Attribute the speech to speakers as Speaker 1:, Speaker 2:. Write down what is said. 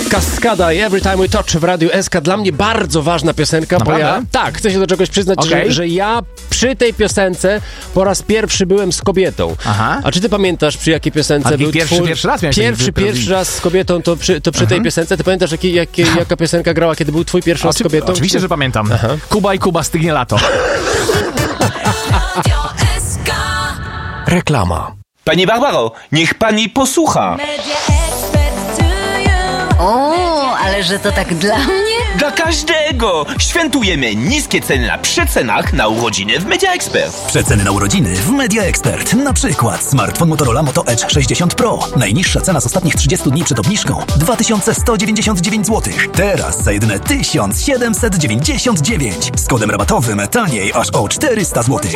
Speaker 1: Kaskada i Every Time We Touch w Radiu SK. Dla mnie bardzo ważna piosenka,
Speaker 2: Naprawdę?
Speaker 1: bo chcę się do czegoś przyznać,
Speaker 2: Okay.
Speaker 1: że ja przy tej piosence po raz pierwszy byłem z kobietą.
Speaker 2: Aha.
Speaker 1: A czy ty pamiętasz, przy jakiej piosence był
Speaker 2: pierwszy raz miałeś
Speaker 1: pierwszy raz z kobietą, to przy tej piosence? Ty pamiętasz, jaka piosenka grała, kiedy był twój pierwszy raz z kobietą?
Speaker 2: Oczywiście, że pamiętam. Aha. Kuba i Kuba, stygnie lato.
Speaker 1: Reklama.
Speaker 3: Pani Barbaro, niech pani posłucha.
Speaker 4: O, ale że to tak dla mnie?
Speaker 3: Dla każdego! Świętujemy niskie ceny na przecenach na urodziny w Media Expert.
Speaker 5: Przeceny na urodziny w Media Expert. Na przykład smartfon Motorola Moto Edge 60 Pro. Najniższa cena z ostatnich 30 dni przed obniżką 2199 zł. Teraz za jedyne 1799. Z kodem rabatowym taniej aż o 400 zł.